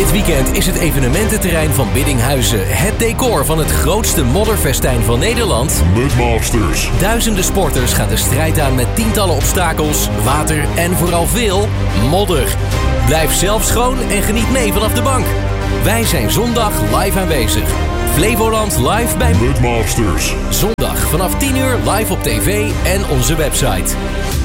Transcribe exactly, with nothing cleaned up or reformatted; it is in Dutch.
Dit weekend is het evenemententerrein van Biddinghuizen het decor van het grootste modderfestijn van Nederland. Mudmasters. Duizenden sporters gaan de strijd aan met tientallen obstakels, water en vooral veel modder. Blijf zelf schoon en geniet mee vanaf de bank. Wij zijn zondag live aanwezig. Flevoland live bij Mudmasters. Zondag vanaf tien uur live op tv en onze website.